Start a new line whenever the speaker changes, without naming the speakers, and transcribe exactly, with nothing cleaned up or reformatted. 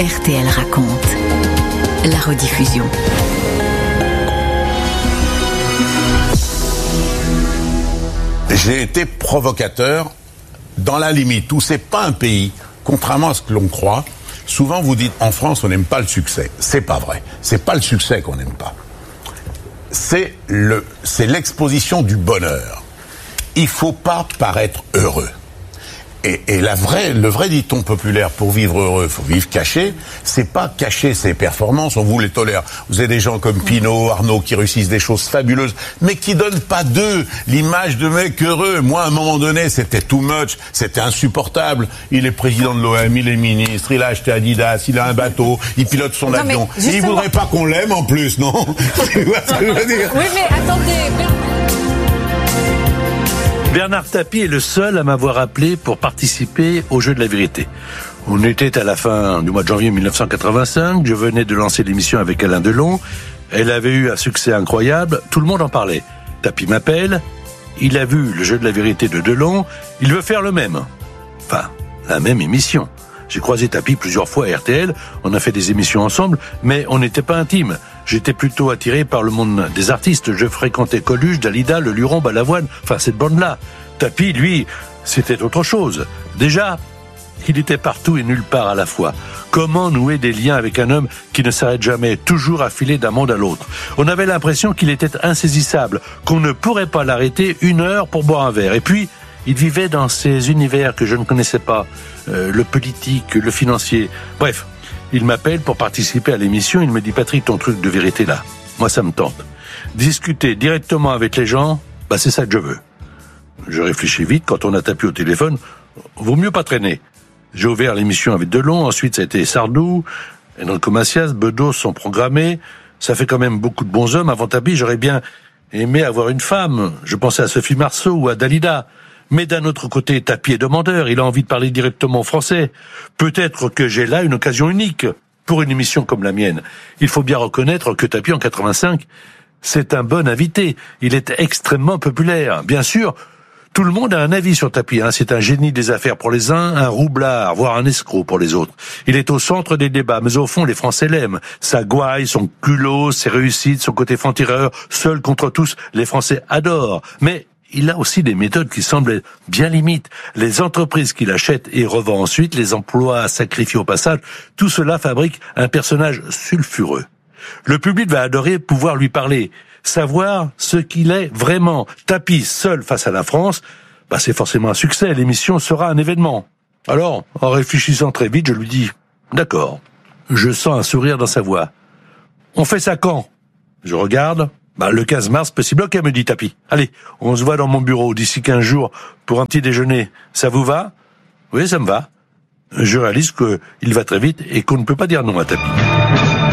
R T L raconte. La rediffusion.
J'ai été provocateur dans la limite où c'est pas un pays, contrairement à ce que l'on croit. Souvent vous dites en France on n'aime pas le succès. C'est pas vrai. C'est pas le succès qu'on n'aime pas. C'est le, c'est l'exposition du bonheur. Il faut pas paraître heureux. Et, et la vraie, le vrai dicton populaire pour vivre heureux, faut vivre caché. C'est pas cacher ses performances, on vous les tolère. Vous avez des gens comme Pinault, Arnaud qui réussissent des choses fabuleuses, mais qui donnent pas d'eux l'image de mec heureux. Moi, à un moment donné, c'était too much, c'était insupportable. Il est président de l'O M, il est ministre, il a acheté Adidas, il a un bateau, il pilote son non, avion. Justement... Et il voudrait pas qu'on l'aime en plus, non? Tu vois ce que je veux dire?
Oui, mais attendez.
Bernard Tapie est le seul à m'avoir appelé pour participer au jeu de la vérité. On était à la fin du mois de janvier mille neuf cent quatre-vingt-cinq, je venais de lancer l'émission avec Alain Delon, elle avait eu un succès incroyable, tout le monde en parlait. Tapie m'appelle, il a vu le jeu de la vérité de Delon, il veut faire le même. Enfin, la même émission. J'ai croisé Tapie plusieurs fois à R T L, on a fait des émissions ensemble, mais on n'était pas intimes. J'étais plutôt attiré par le monde des artistes. Je fréquentais Coluche, Dalida, Le Luron, Balavoine, enfin cette bande-là. Tapie, lui, c'était autre chose. Déjà, il était partout et nulle part à la fois. Comment nouer des liens avec un homme qui ne s'arrête jamais, toujours affilé d'un monde à l'autre? On avait l'impression qu'il était insaisissable, qu'on ne pourrait pas l'arrêter une heure pour boire un verre. Et puis, il vivait dans ces univers que je ne connaissais pas, euh, le politique, le financier, bref. Il m'appelle pour participer à l'émission, il me dit « Patrick, ton truc de vérité là, moi ça me tente. Discuter directement avec les gens, bah c'est ça que je veux. » Je réfléchis vite, quand on a tapé au téléphone, vaut mieux pas traîner. J'ai ouvert l'émission avec Delon, ensuite ça a été Sardou, Enrico Macias, Bedos sont programmés, ça fait quand même beaucoup de bons hommes. Avant Tapie, j'aurais bien aimé avoir une femme, je pensais à Sophie Marceau ou à Dalida. Mais d'un autre côté, Tapie est demandeur, il a envie de parler directement français. Peut-être que j'ai là une occasion unique pour une émission comme la mienne. Il faut bien reconnaître que Tapie, en quatre-vingt-cinq, c'est un bon invité. Il est extrêmement populaire. Bien sûr, tout le monde a un avis sur Tapie. Hein. C'est un génie des affaires pour les uns, un roublard, voire un escroc pour les autres. Il est au centre des débats, mais au fond, les Français l'aiment. Sa gouaille, son culot, ses réussites, son côté franc-tireur, seul contre tous, les Français adorent. Mais il a aussi des méthodes qui semblent bien limites. Les entreprises qu'il achète et revend ensuite, les emplois sacrifiés au passage, tout cela fabrique un personnage sulfureux. Le public va adorer pouvoir lui parler, savoir ce qu'il est vraiment. Tapie seul face à la France, bah c'est forcément un succès, l'émission sera un événement. Alors, en réfléchissant très vite, je lui dis « D'accord ». Je sens un sourire dans sa voix. « On fait ça quand ?» Je regarde. Bah, le quinze mars, possible, ok, me dit Tapie. Allez, on se voit dans mon bureau d'ici quinze jours pour un petit déjeuner. Ça vous va? Oui, ça me va. Je réalise qu'il va très vite et qu'on ne peut pas dire non à Tapie.